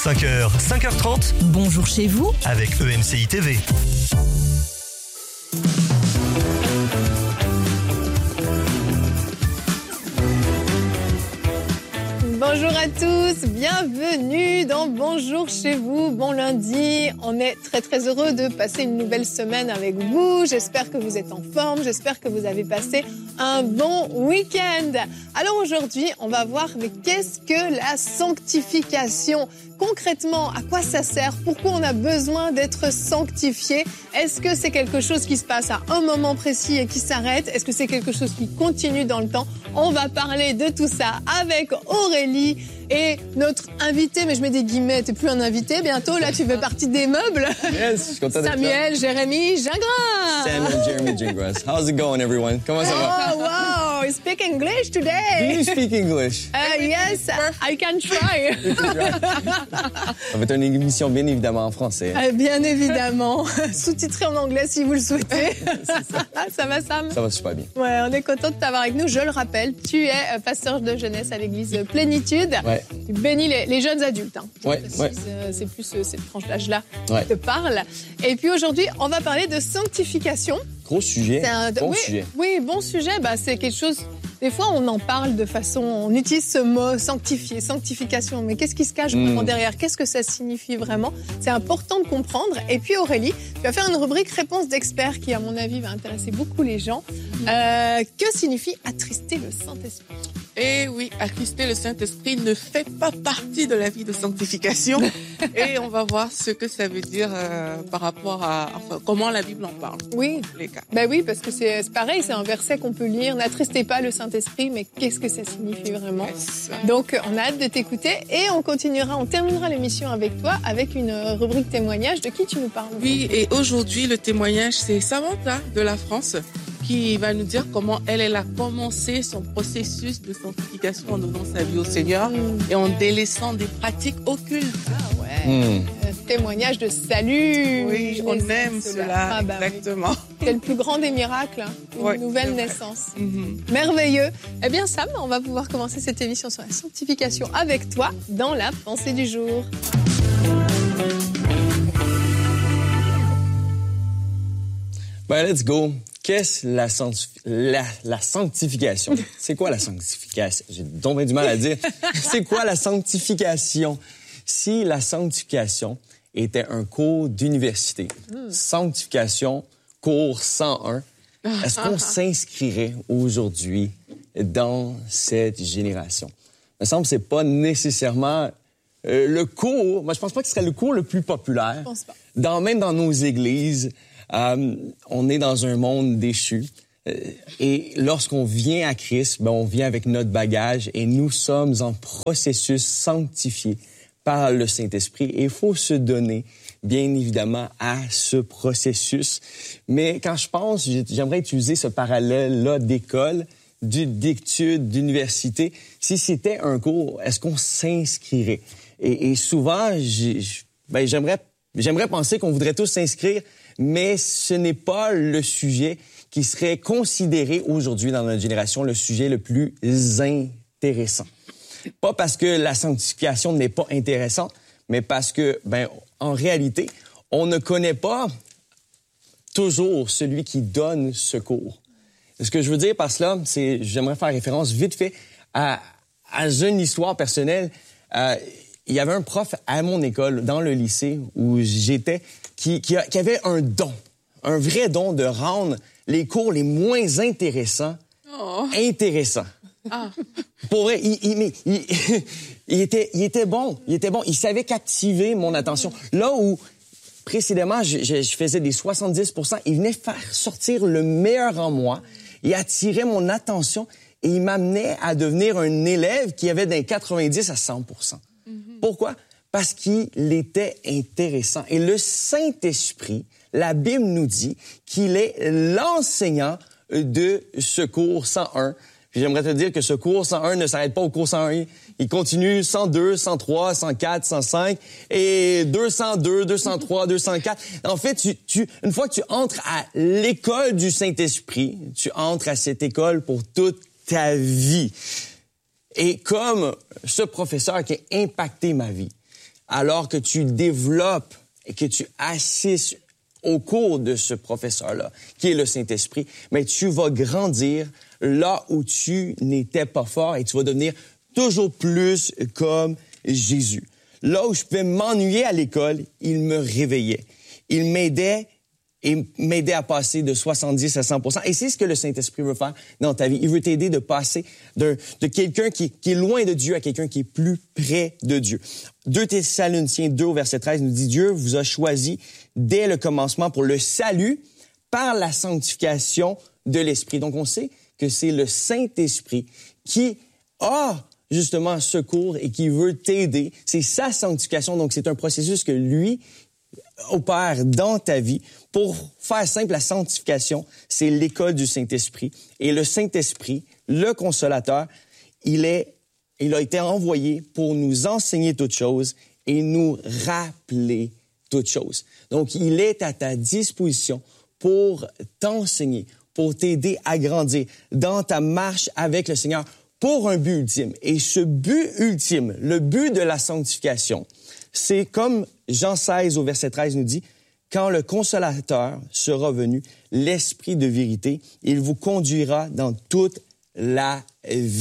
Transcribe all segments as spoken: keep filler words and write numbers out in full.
cinq heures, cinq heures trente. Bonjour chez vous. Avec E M C I T V. Bonjour à tous, bienvenue dans Bonjour chez vous, bon lundi. On est très très heureux de passer une nouvelle semaine avec vous. J'espère que vous êtes en forme, j'espère que vous avez passé un bon week-end. Alors aujourd'hui, on va voir mais qu'est-ce que la sanctification ? Concrètement, à quoi ça sert ? Pourquoi on a besoin d'être sanctifié ? Est-ce que c'est quelque chose qui se passe à un moment précis et qui s'arrête ? Est-ce que c'est quelque chose qui continue dans le temps ? On va parler de tout ça avec Aurélie et notre invité, mais je mets des guillemets, t'es plus un invité bientôt, là tu fais partie des meubles. Yes, je suis content d'être là. Samuel Jérémy Gingras. Samuel Jeremy Gingras. How's it going, everyone? Comment ça va? Oh, wow, you speak English Do today. you speak English? Uh, yes, I can try. Ça va être une émission bien évidemment en français. Uh, bien évidemment, sous-titré en anglais si vous le souhaitez. ça. ça va, Sam? Ça va super bien. Ouais, on est content de t'avoir avec nous. Je le rappelle, tu es euh, pasteur de jeunesse à l'église Plénitude. Ouais. Tu bénis les, les jeunes adultes. Hein. Ouais, précise, ouais. euh, c'est plus euh, cette tranche d'âge-là Ouais. qui te parle. Et puis aujourd'hui, on va parler de sanctification. Gros sujet. C'est un Bon oui, sujet. Oui, bon sujet. Bah, c'est quelque chose. Des fois, on en parle de façon. On utilise ce mot sanctifier, sanctification. Mais qu'est-ce qui se cache vraiment Mm. derrière ? Qu'est-ce que ça signifie vraiment ? C'est important de comprendre. Et puis, Aurélie, tu vas faire une rubrique réponse d'experts qui, à mon avis, va intéresser beaucoup les gens. Euh, que signifie attrister le Saint-Esprit ? Et oui, attrister le Saint-Esprit ne fait pas partie de la vie de sanctification. Et on va voir ce que ça veut dire euh, par rapport à enfin, comment la Bible en parle. Oui. Les cas. Ben oui, parce que c'est c'est pareil, c'est un verset qu'on peut lire. N'attristez pas le Saint-Esprit, mais qu'est-ce que ça signifie vraiment ? Yes. Donc, on a hâte de t'écouter et on continuera, on terminera l'émission avec toi, avec une rubrique témoignage. De qui tu nous parles ? Oui, et aujourd'hui, le témoignage, c'est Samantha de la France qui va nous dire comment elle, elle a commencé son processus de sanctification en donnant sa vie au Seigneur Mm. et en délaissant des pratiques occultes. Ah ouais. Mm. Un témoignage de salut. Oui, on Les- aime cela, Ah bah oui. exactement. C'est le plus grand des miracles, hein. Une Ouais, nouvelle c'est vrai. naissance. Mhm. Merveilleux. Eh bien, Sam, on va pouvoir commencer cette émission sur la sanctification avec toi dans la pensée du jour. Ben, let's go. Qu'est-ce la, sanctif- la, la sanctification? C'est quoi la sanctification? J'ai donc bien du mal à dire. C'est quoi la sanctification? Si la sanctification était un cours d'université, sanctification, cours cent un, est-ce qu'on s'inscrirait aujourd'hui dans cette génération? Il me semble que c'est pas nécessairement euh, le cours. Moi, je pense pas que ce serait le cours le plus populaire. Je pense pas. Dans, même dans nos églises, euh, on est dans un monde déchu. Euh, et lorsqu'on vient à Christ, ben, on vient avec notre bagage et nous sommes en processus sanctifié par le Saint-Esprit. Et il faut se donner, bien évidemment, à ce processus. Mais quand je pense, j'aimerais utiliser ce parallèle-là d'école, d'études, d'université. Si c'était un cours, est-ce qu'on s'inscrirait? Et, et souvent, j'ai, ben, j'aimerais, j'aimerais penser qu'on voudrait tous s'inscrire, mais ce n'est pas le sujet qui serait considéré aujourd'hui dans notre génération le sujet le plus intéressant. Pas parce que la sanctification n'est pas intéressante, mais parce que, ben, en réalité, on ne connaît pas toujours celui qui donne ce cours. Ce que je veux dire par cela, c'est, j'aimerais faire référence vite fait à, à une histoire personnelle. Euh, il y avait un prof à mon école, dans le lycée où j'étais, qui, qui, a, qui avait un don, un vrai don de rendre les cours les moins intéressants, Oh. intéressants. Ah. Pour vrai, il, il, il, il, était, il était bon, il était bon. Il savait captiver mon attention. Là où, précédemment, je, je, je faisais des soixante-dix pour cent, il venait faire sortir le meilleur en moi. Il attirait mon attention et il m'amenait à devenir un élève qui avait d'un quatre-vingt-dix à cent pour cent. Mm-hmm. Pourquoi? Parce qu'il était intéressant. Et le Saint-Esprit, la Bible nous dit qu'il est l'enseignant de ce cours cent un. Puis j'aimerais te dire que ce cours cent un ne s'arrête pas au cours cent un. Il continue cent deux, cent trois, cent quatre, cent cinq et deux cent deux, deux cent trois, deux cent quatre. En fait, tu, tu, une fois que tu entres à l'école du Saint-Esprit, tu entres à cette école pour toute ta vie. Et comme ce professeur qui a impacté ma vie, alors que tu développes et que tu assistes au cours de ce professeur-là, qui est le Saint-Esprit, mais tu vas grandir là où tu n'étais pas fort et tu vas devenir toujours plus comme Jésus. Là où je pouvais m'ennuyer à l'école, il me réveillait. Il m'aidait et m'aidait à passer de soixante-dix à cent pour cent. Et c'est ce que le Saint-Esprit veut faire dans ta vie. Il veut t'aider de passer de, de quelqu'un qui, qui est loin de Dieu à quelqu'un qui est plus près de Dieu. deux Thessaloniciens deux au verset treize nous dit « Dieu vous a choisi dès le commencement pour le salut par la sanctification de l'Esprit. » Donc, on sait que c'est le Saint-Esprit qui a justement secours et qui veut t'aider. C'est sa sanctification. Donc, c'est un processus que lui opère dans ta vie. Pour faire simple, la sanctification, c'est l'école du Saint-Esprit. Et le Saint-Esprit, le Consolateur, il est, il a été envoyé pour nous enseigner toutes choses et nous rappeler toutes choses. Donc, il est à ta disposition pour t'enseigner, pour t'aider à grandir dans ta marche avec le Seigneur pour un but ultime. Et ce but ultime, le but de la sanctification, c'est comme Jean seize au verset treize nous dit, « Quand le Consolateur sera venu, l'Esprit de vérité, il vous conduira dans toute la vérité. »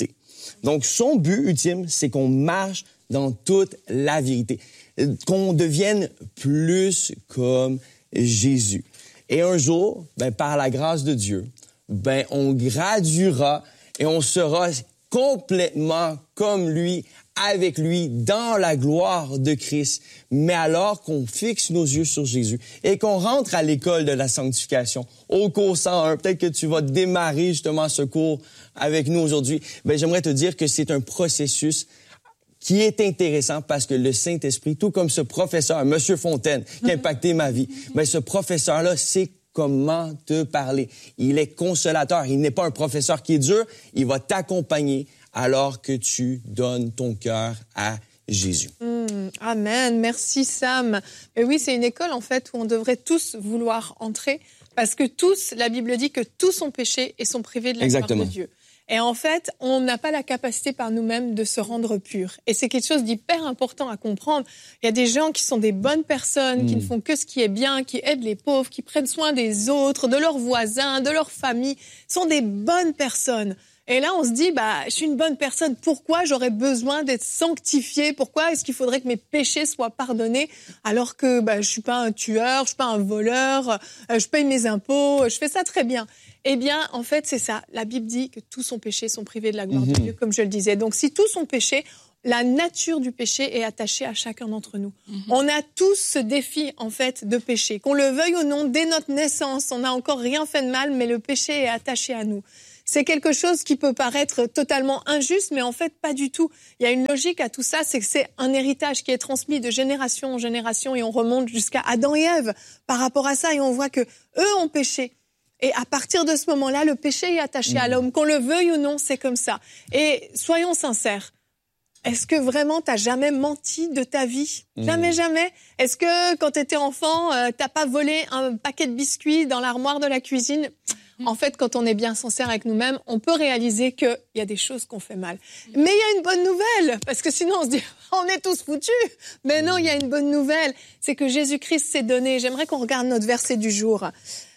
Donc, son but ultime, c'est qu'on marche dans toute la vérité, qu'on devienne plus comme Jésus. Et un jour, ben, par la grâce de Dieu, ben, on graduera et on sera complètement comme lui, avec lui, dans la gloire de Christ. Mais alors qu'on fixe nos yeux sur Jésus et qu'on rentre à l'école de la sanctification, au cours cent un, peut-être que tu vas démarrer justement ce cours avec nous aujourd'hui, ben, j'aimerais te dire que c'est un processus qui est intéressant parce que le Saint-Esprit, tout comme ce professeur, M. Fontaine, qui a impacté ma vie, ben, ce professeur-là sait comment te parler. Il est consolateur. Il n'est pas un professeur qui est dur. Il va t'accompagner alors que tu donnes ton cœur à Jésus. Mmh, amen. Merci, Sam. Mais oui, c'est une école, en fait, où on devrait tous vouloir entrer parce que tous, la Bible dit que tous ont péché et sont privés de la gloire de Dieu. Et en fait, on n'a pas la capacité par nous-mêmes de se rendre purs. Et c'est quelque chose d'hyper important à comprendre. Il y a des gens qui sont des bonnes personnes, mmh. qui ne font que ce qui est bien, qui aident les pauvres, qui prennent soin des autres, de leurs voisins, de leur famille. Ce sont des bonnes personnes. Et là, on se dit, bah, je suis une bonne personne. Pourquoi j'aurais besoin d'être sanctifiée? Pourquoi est-ce qu'il faudrait que mes péchés soient pardonnés alors que bah, je suis pas un tueur, je suis pas un voleur, euh, je paye mes impôts, je fais ça très bien. Eh bien, en fait, c'est ça. La Bible dit que tous sont péchés, sont privés de la gloire mmh. de Dieu, comme je le disais. Donc, si tous sont péchés, la nature du péché est attachée à chacun d'entre nous. Mmh. On a tous ce défi, en fait, de péché. Qu'on le veuille ou non, dès notre naissance, on n'a encore rien fait de mal, mais le péché est attaché à nous. C'est quelque chose qui peut paraître totalement injuste, mais en fait, pas du tout. Il y a une logique à tout ça, c'est que c'est un héritage qui est transmis de génération en génération et on remonte jusqu'à Adam et Ève par rapport à ça et on voit que eux ont péché. Et à partir de ce moment-là, le péché est attaché mmh. à l'homme. Qu'on le veuille ou non, c'est comme ça. Et soyons sincères. Est-ce que vraiment t'as jamais menti de ta vie? Mmh. Jamais, jamais. Est-ce que quand t'étais enfant, euh, t'as pas volé un paquet de biscuits dans l'armoire de la cuisine? En fait, quand on est bien sincère avec nous-mêmes, on peut réaliser qu'il y a des choses qu'on fait mal. Mais il y a une bonne nouvelle, parce que sinon on se dit, on est tous foutus. Mais non, il y a une bonne nouvelle, c'est que Jésus-Christ s'est donné. J'aimerais qu'on regarde notre verset du jour.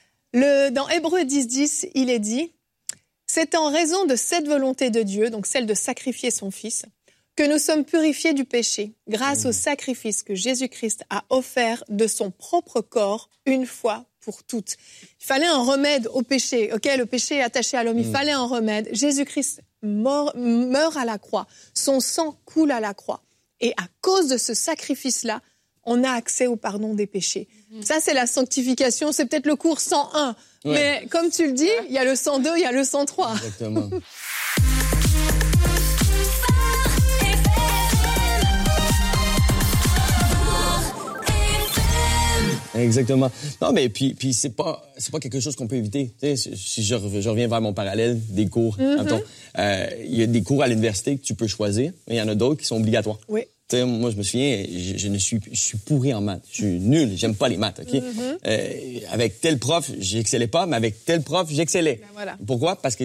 Le, dans Hébreux dix, dix, il est dit, « C'est en raison de cette volonté de Dieu, donc celle de sacrifier son Fils, que nous sommes purifiés du péché, grâce au sacrifice que Jésus-Christ a offert de son propre corps une fois pour toutes. » Il fallait un remède au péché. Ok, le péché est attaché à l'homme. Il mmh. fallait un remède. Jésus-Christ mort, meurt à la croix. Son sang coule à la croix. Et à cause de ce sacrifice-là, on a accès au pardon des péchés. Mmh. Ça, c'est la sanctification. C'est peut-être le cours cent un. Ouais. Mais comme tu le dis, il y a le cent deux, il y a le cent trois. Exactement. Exactement. Non, mais puis, puis c'est pas, c'est pas quelque chose qu'on peut éviter. Tu sais, si je, je reviens vers mon parallèle des cours, mm-hmm. euh, il y a des cours à l'université que tu peux choisir, mais il y en a d'autres qui sont obligatoires. Oui. Tu sais, moi, je me souviens, je, je ne suis, je suis pourri en maths. Je suis nul. J'aime pas les maths. Ok. Mm-hmm. Euh, avec tel prof, j'excellais pas, mais avec tel prof, j'excellais. Ben voilà. Pourquoi? Parce que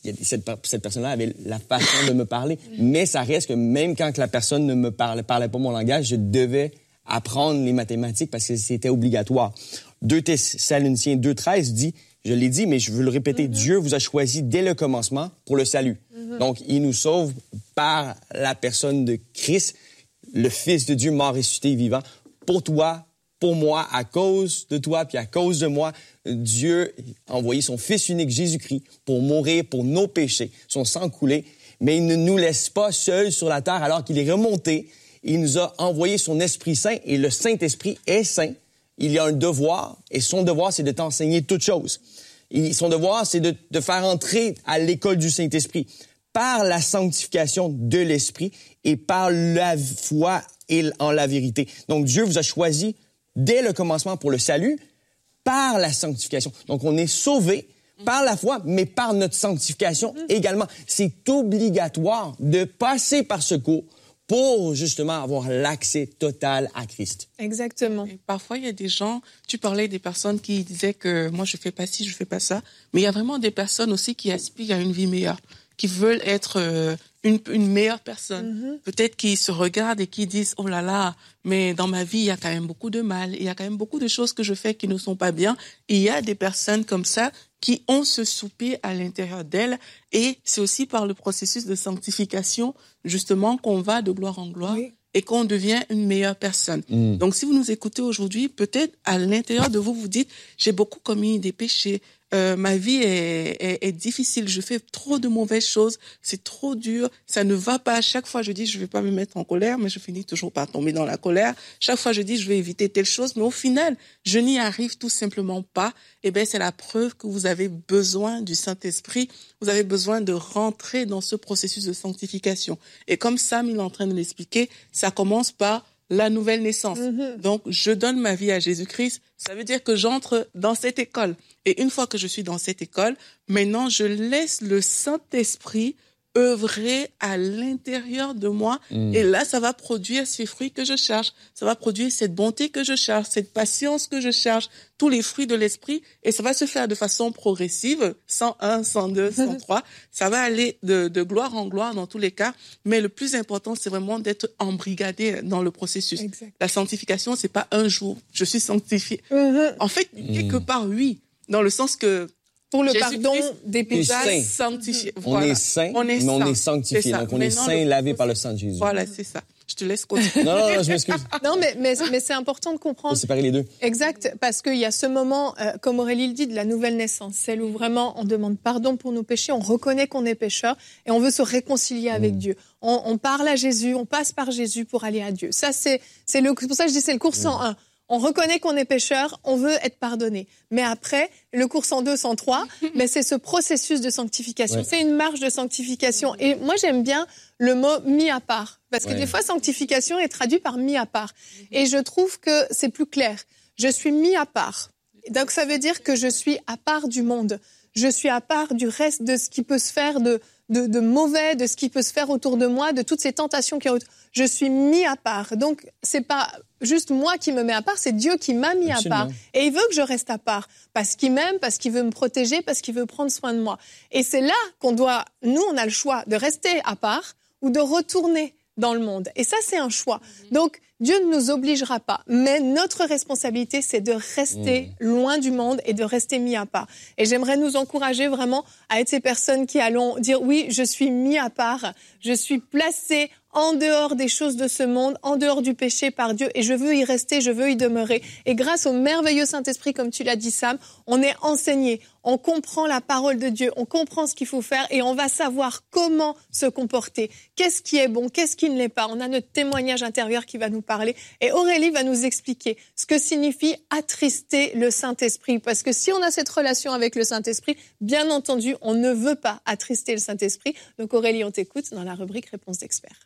il y a, cette, cette personne-là avait la façon de me parler. Mais ça reste que même quand la personne ne me parlait, parlait pas mon langage, je devais apprendre les mathématiques parce que c'était obligatoire. deux Thessaloniciens deux treize dit, je l'ai dit, mais je veux le répéter, mm-hmm. Dieu vous a choisi dès le commencement pour le salut. Mm-hmm. Donc, il nous sauve par la personne de Christ, le Fils de Dieu mort, ressuscité, vivant. Pour toi, pour moi, à cause de toi, puis à cause de moi, Dieu a envoyé son Fils unique, Jésus-Christ, pour mourir pour nos péchés, son sang coulé. Mais il ne nous laisse pas seuls sur la terre alors qu'il est remonté. Il nous a envoyé son Esprit Saint et le Saint-Esprit est saint. Il y a un devoir et son devoir, c'est de t'enseigner toutes choses. Et son devoir, c'est de te faire entrer à l'école du Saint-Esprit par la sanctification de l'Esprit et par la foi et en la vérité. Donc, Dieu vous a choisi dès le commencement pour le salut par la sanctification. Donc, on est sauvé par la foi, mais par notre sanctification également. C'est obligatoire de passer par ce cours pour justement avoir l'accès total à Christ. Exactement. Et parfois, il y a des gens, tu parlais des personnes qui disaient que moi, je fais pas ci, je fais pas ça, mais il y a vraiment des personnes aussi qui aspirent à une vie meilleure, qui veulent être euh, une, une meilleure personne. Mm-hmm. Peut-être qui se regardent et qui disent « Oh là là, mais dans ma vie, il y a quand même beaucoup de mal, il y a quand même beaucoup de choses que je fais qui ne sont pas bien. » Et il y a des personnes comme ça qui ont ce soupir à l'intérieur d'elles. Et c'est aussi par le processus de sanctification, justement, qu'on va de gloire en gloire. Oui. Et qu'on devient une meilleure personne. Mm. Donc, si vous nous écoutez aujourd'hui, peut-être à l'intérieur de vous, vous dites « J'ai beaucoup commis des péchés, euh, ma vie est, est, est difficile, je fais trop de mauvaises choses, c'est trop dur, ça ne va pas. » Chaque fois, je dis « Je ne vais pas me mettre en colère, mais je finis toujours par tomber dans la colère. » Chaque fois, je dis « Je vais éviter telle chose, mais au final, je n'y arrive tout simplement pas. » Eh bien, c'est la preuve que vous avez besoin du Saint-Esprit. Vous avez besoin de rentrer dans ce processus de sanctification. Et comme Sam, il est en train de l'expliquer, ça commence par la nouvelle naissance. Mm-hmm. Donc, je donne ma vie à Jésus-Christ. Ça veut dire que j'entre dans cette école. Et une fois que je suis dans cette école, maintenant, je laisse le Saint-Esprit œuvrer à l'intérieur de moi. Mm. Et là, ça va produire ces fruits que je cherche. Ça va produire cette bonté que je cherche, cette patience que je cherche, tous les fruits de l'esprit. Et ça va se faire de façon progressive, cent un, cent deux, cent trois. Ça va aller de, de gloire en gloire dans tous les cas. Mais le plus important, c'est vraiment d'être embrigadé dans le processus. Exact. La sanctification, c'est pas un jour. Je suis sanctifié. Mm-hmm. En fait, quelque part, oui. Dans le sens que pour le pardon des péchés, sanctifié. Voilà. On est saint, on est mais on est sanctifié. Donc, on Maintenant, est saint, lavé par le sang de Jésus. Voilà, c'est ça. Je te laisse continuer. non, non, non, je m'excuse. Non, mais, mais, mais c'est important de comprendre. Faut séparer les deux. Exact, parce qu'il y a ce moment, euh, comme Aurélie le dit, de la nouvelle naissance, celle où vraiment on demande pardon pour nos péchés, on reconnaît qu'on est pécheur et on veut se réconcilier avec mmh. Dieu. On, on parle à Jésus, on passe par Jésus pour aller à Dieu. Ça, c'est, c'est le, pour ça que je dis c'est le cours mmh. cent un. On reconnaît qu'on est pécheur, on veut être pardonné. Mais après, le cours cent deux, cent trois, mais c'est ce processus de sanctification. Ouais. C'est une marche de sanctification. Et moi, j'aime bien le mot « mis à part ». Parce que ouais. des fois, sanctification est traduit par « mis à part ». Et je trouve que c'est plus clair. Je suis mis à part. Donc, ça veut dire que je suis à part du monde. Je suis à part du reste de ce qui peut se faire de, de, de mauvais, de ce qui peut se faire autour de moi, de toutes ces tentations qui... Je suis mis à part. Donc, c'est pas juste moi qui me mets à part, c'est Dieu qui m'a mis Absolument. à part. Et il veut que je reste à part. Parce qu'il m'aime, parce qu'il veut me protéger, parce qu'il veut prendre soin de moi. Et c'est là qu'on doit... Nous, on a le choix de rester à part ou de retourner dans le monde. Et ça, c'est un choix. Donc, Dieu ne nous obligera pas. Mais notre responsabilité, c'est de rester mmh. loin du monde et de rester mis à part. Et j'aimerais nous encourager vraiment à être ces personnes qui allons dire « Oui, je suis mis à part. Je suis placé en dehors des choses de ce monde, en dehors du péché par Dieu, et je veux y rester, je veux y demeurer. » Et grâce au merveilleux Saint-Esprit, comme tu l'as dit, Sam, on est enseigné, on comprend la parole de Dieu, on comprend ce qu'il faut faire, et on va savoir comment se comporter. Qu'est-ce qui est bon, qu'est-ce qui ne l'est pas. On a notre témoignage intérieur qui va nous parler, et Aurélie va nous expliquer ce que signifie attrister le Saint-Esprit. Parce que si on a cette relation avec le Saint-Esprit, bien entendu, on ne veut pas attrister le Saint-Esprit. Donc Aurélie, on t'écoute dans la rubrique Réponse d'experts.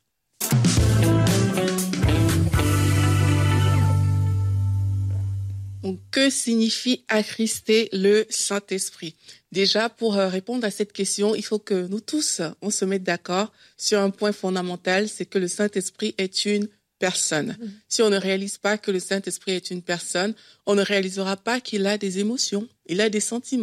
Donc, que signifie attrister le Saint-Esprit? Déjà, pour répondre à cette question, il faut que nous tous, on se mette d'accord sur un point fondamental, c'est que le Saint-Esprit est une personne. Mmh. Si on ne réalise pas que le Saint-Esprit est une personne, on ne réalisera pas qu'il a des émotions, il a des sentiments.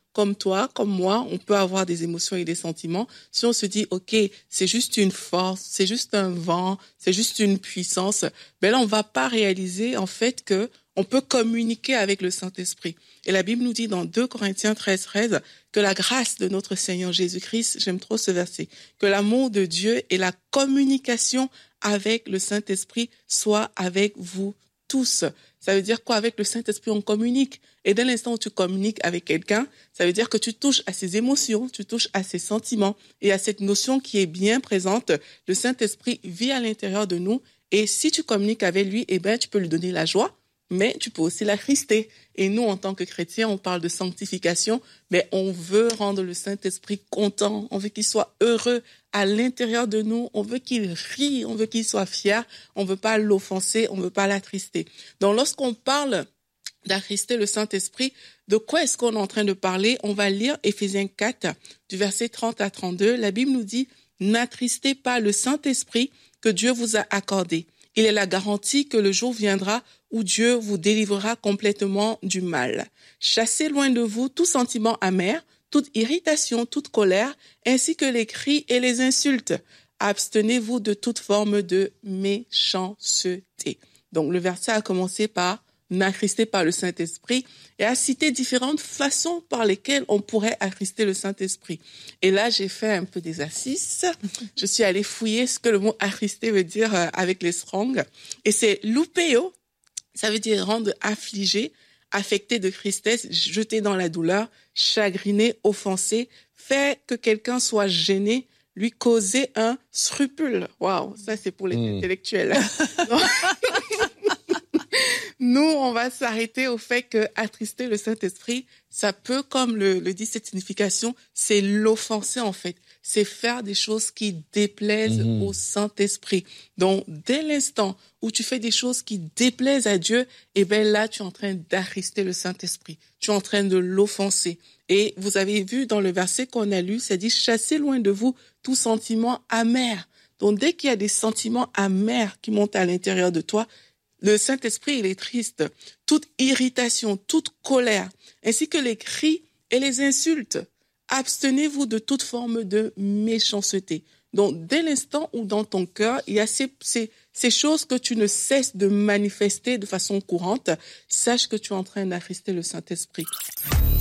comme toi, comme moi, on peut avoir des émotions et des sentiments. Si on se dit, OK, c'est juste une force, c'est juste un vent, c'est juste une puissance, ben là, on va pas réaliser, en fait, que on peut communiquer avec le Saint-Esprit. Et la Bible nous dit dans deux Corinthiens treize, treize, que la grâce de notre Seigneur Jésus-Christ, j'aime trop ce verset, que l'amour de Dieu et la communication avec le Saint-Esprit soient avec vous tous. Ça veut dire quoi? Avec le Saint-Esprit, on communique. Et dès l'instant où tu communiques avec quelqu'un, ça veut dire que tu touches à ses émotions, tu touches à ses sentiments et à cette notion qui est bien présente. Le Saint-Esprit vit à l'intérieur de nous et si tu communiques avec lui, eh ben, tu peux lui donner la joie, mais tu peux aussi l'attrister. Et nous, en tant que chrétiens, on parle de sanctification, mais on veut rendre le Saint-Esprit content, on veut qu'il soit heureux à l'intérieur de nous, on veut qu'il rie, on veut qu'il soit fier, on veut pas l'offenser, on veut pas l'attrister. Donc, lorsqu'on parle d'attrister le Saint-Esprit, de quoi est-ce qu'on est en train de parler? On va lire Éphésiens quatre, du verset trente à trente-deux. La Bible nous dit, « N'attristez pas le Saint-Esprit que Dieu vous a accordé. Il est la garantie que le jour viendra où Dieu vous délivrera complètement du mal. Chassez loin de vous tout sentiment amer, toute irritation, toute colère, ainsi que les cris et les insultes. Abstenez-vous de toute forme de méchanceté. » Donc, le verset a commencé par « N'attristez pas le Saint-Esprit » et a cité différentes façons par lesquelles on pourrait attrister le Saint-Esprit. Et là, j'ai fait un peu des assises. Je suis allée fouiller ce que le mot « attrister » veut dire avec les Strong. Et c'est « loupéo ». Ça veut dire rendre affligé, affecté de tristesse, jeté dans la douleur, chagriné, offensé, faire que quelqu'un soit gêné, lui causer un scrupule. Waouh, ça c'est pour les mmh. intellectuels. Nous, on va s'arrêter au fait que attrister le Saint-Esprit, ça peut, comme le, le dit cette signification, c'est l'offenser en fait. C'est faire des choses qui déplaisent mmh. au Saint-Esprit. Donc, dès l'instant où tu fais des choses qui déplaisent à Dieu, eh ben là, tu es en train d'attrister le Saint-Esprit. Tu es en train de l'offenser. Et vous avez vu dans le verset qu'on a lu, ça dit « Chassez loin de vous tout sentiment amer ». Donc, dès qu'il y a des sentiments amers qui montent à l'intérieur de toi, le Saint-Esprit, il est triste. Toute irritation, toute colère, ainsi que les cris et les insultes. Abstenez-vous de toute forme de méchanceté. Donc, dès l'instant où dans ton cœur, il y a ces, ces, ces choses que tu ne cesses de manifester de façon courante, sache que tu es en train d'attrister le Saint-Esprit.